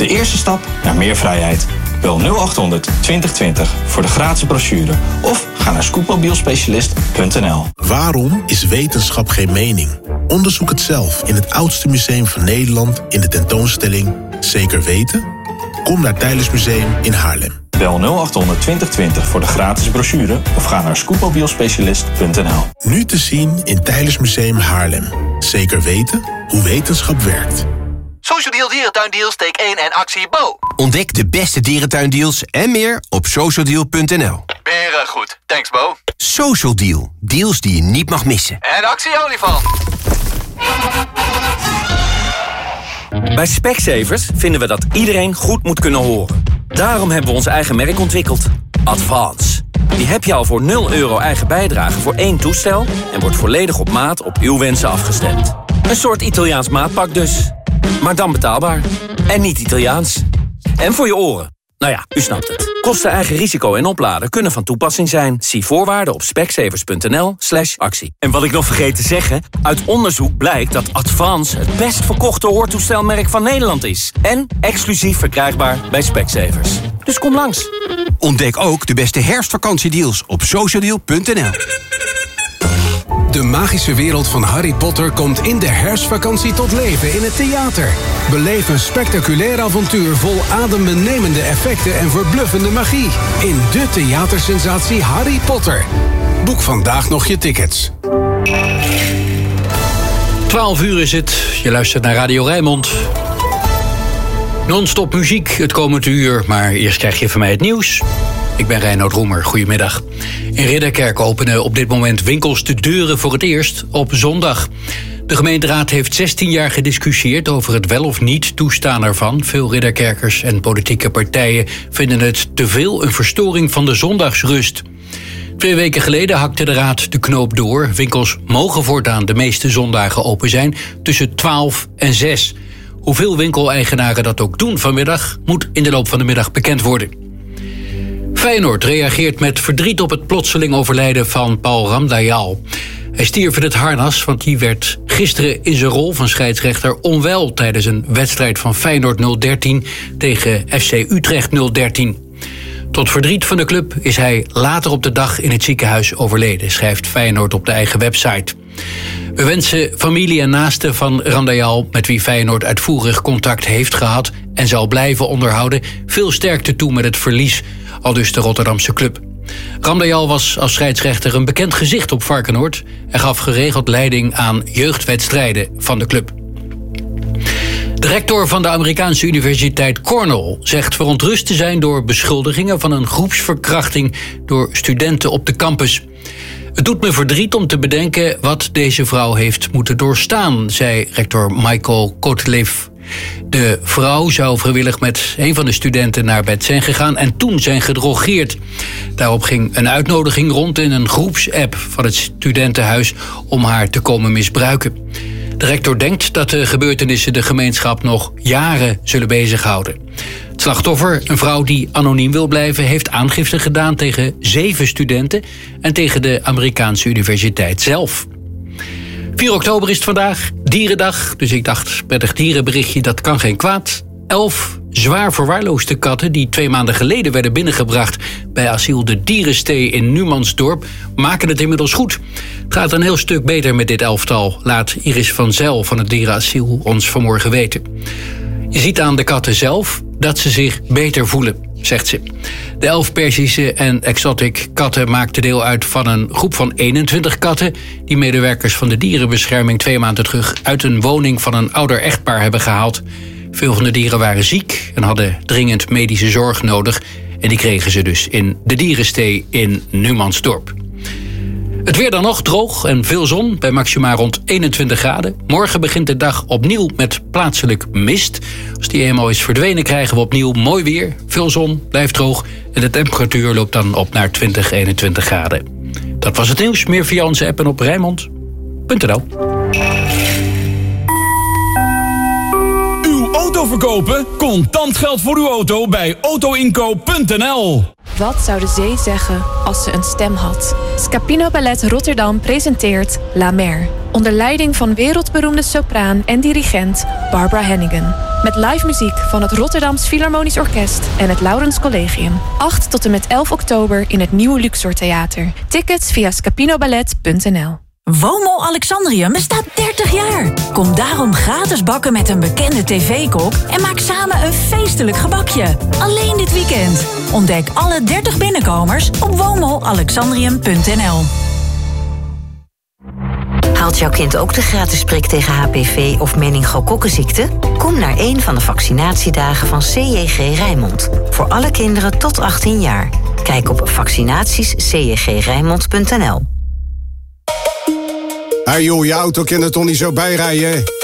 De eerste stap naar meer vrijheid. Bel 0800 2020 voor de gratis brochure of ga naar scootmobielspecialist.nl. Waarom is wetenschap geen mening? Onderzoek het zelf in het oudste museum van Nederland in de tentoonstelling Zeker Weten? Kom naar Tijlersmuseum in Haarlem. Bel 0800 2020 voor de gratis brochure of ga naar scootmobielspecialist.nl. Nu te zien in Tijlersmuseum Haarlem. Zeker weten hoe wetenschap werkt. Social Deal Dierentuindeals, take 1 en actie Bo. Ontdek de beste dierentuindeals en meer op socialdeal.nl. Beren goed, thanks Bo. Social Deal, deals die je niet mag missen. En actie olifant. Bij Specsavers vinden we dat iedereen goed moet kunnen horen. Daarom hebben we ons eigen merk ontwikkeld. Advance. Die heb je al voor €0 eigen bijdrage voor 1 toestel en wordt volledig op maat op uw wensen afgestemd. Een soort Italiaans maatpak dus. Maar dan betaalbaar. En niet Italiaans. En voor je oren. Nou ja, u snapt het. Kosten, eigen risico en opladen kunnen van toepassing zijn. Zie voorwaarden op specsavers.nl/actie. En wat ik nog vergeet te zeggen, uit onderzoek blijkt dat Advance het best verkochte hoortoestelmerk van Nederland is. En exclusief verkrijgbaar bij Specsavers. Dus kom langs. Ontdek ook de beste herfstvakantiedeals op socialdeal.nl. De magische wereld van Harry Potter komt in de herfstvakantie tot leven in het theater. Beleef een spectaculair avontuur vol adembenemende effecten en verbluffende magie. In de theatersensatie Harry Potter. Boek vandaag nog je tickets. 12 uur is het. Je luistert naar Radio Rijnmond. Non-stop muziek het komende uur, maar eerst krijg je van mij het nieuws. Ik ben Reinoud Roemer, goedemiddag. In Ridderkerk openen op dit moment winkels de deuren voor het eerst op zondag. De gemeenteraad heeft 16 jaar gediscussieerd over het wel of niet toestaan ervan. Veel Ridderkerkers en politieke partijen vinden het te veel een verstoring van de zondagsrust. 2 weken geleden hakte de raad de knoop door. Winkels mogen voortaan de meeste zondagen open zijn tussen 12 en 6. Hoeveel winkeleigenaren dat ook doen vanmiddag moet in de loop van de middag bekend worden. Feyenoord reageert met verdriet op het plotseling overlijden van Paul Ramdayal. Hij stierf in het harnas, want die werd gisteren in zijn rol van scheidsrechter onwel tijdens een wedstrijd van Feyenoord 013 tegen FC Utrecht 013. Tot verdriet van de club is hij later op de dag in het ziekenhuis overleden, schrijft Feyenoord op de eigen website. We wensen familie en naasten van Ramdayal, met wie Feyenoord uitvoerig contact heeft gehad en zal blijven onderhouden, veel sterkte toe met het verlies, aldus de Rotterdamse club. Ramdayal was als scheidsrechter een bekend gezicht op Varkenoord en gaf geregeld leiding aan jeugdwedstrijden van de club. De rector van de Amerikaanse universiteit Cornell zegt verontrust te zijn door beschuldigingen van een groepsverkrachting door studenten op de campus. Het doet me verdriet om te bedenken wat deze vrouw heeft moeten doorstaan, zei rector Michael Kotlev. De vrouw zou vrijwillig met een van de studenten naar bed zijn gegaan en toen zijn gedrogeerd. Daarop ging een uitnodiging rond in een groepsapp van het studentenhuis om haar te komen misbruiken. De rector denkt dat de gebeurtenissen de gemeenschap nog jaren zullen bezighouden. Het slachtoffer, een vrouw die anoniem wil blijven, heeft aangifte gedaan tegen 7 studenten en tegen de Amerikaanse universiteit zelf. 4 oktober is het vandaag, Dierendag, dus ik dacht, prettig dierenberichtje, dat kan geen kwaad. 11 zwaar verwaarloosde katten die 2 maanden geleden werden binnengebracht bij asiel de Dierenstee in Numansdorp maken het inmiddels goed. Het gaat een heel stuk beter met dit elftal, laat Iris van Zel van het dierenasiel ons vanmorgen weten. Je ziet aan de katten zelf dat ze zich beter voelen, zegt ze. De 11 Perzische en exotic katten maakten deel uit van een groep van 21 katten die medewerkers van de dierenbescherming 2 maanden terug uit een woning van een ouder echtpaar hebben gehaald. Veel van de dieren waren ziek en hadden dringend medische zorg nodig en die kregen ze dus in de Dierenstee in Numansdorp. Het weer dan nog droog en veel zon bij maxima rond 21 graden. Morgen begint de dag opnieuw met plaatselijk mist. Als die eenmaal is verdwenen krijgen we opnieuw mooi weer. Veel zon, blijft droog en de temperatuur loopt dan op naar 20, 21 graden. Dat was het nieuws. Meer via onze app en op Rijnmond.nl. Uw auto verkopen? Contant geld voor uw auto bij autoinkoop.nl. Wat zou de zee zeggen als ze een stem had? Scapino Ballet Rotterdam presenteert La Mer. Onder leiding van wereldberoemde sopraan en dirigent Barbara Hannigan. Met live muziek van het Rotterdams Philharmonisch Orkest en het Laurens Collegium. 8 tot en met 11 oktober in het Nieuwe Luxor Theater. Tickets via scapinoballet.nl. WOMO Alexandrium bestaat 30 jaar. Kom daarom gratis bakken met een bekende tv-kok en maak samen een feestelijk gebakje. Alleen dit weekend. Ontdek alle 30 binnenkomers op womoalexandrium.nl. Haalt jouw kind ook de gratis prik tegen HPV of meningokokkenziekte? Kom naar een van de vaccinatiedagen van CJG Rijnmond. Voor alle kinderen tot 18 jaar. Kijk op vaccinatiescjgrijnmond.nl. Hey joh, je auto kan er toch niet zo bijrijden?